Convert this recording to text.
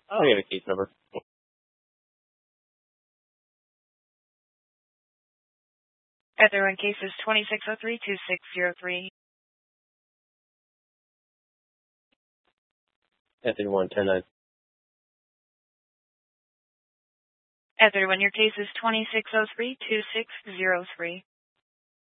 Oh, I got a case number. Other one case is 2603-2603. Anthony 110-9. Other one, your case is 2603-2603.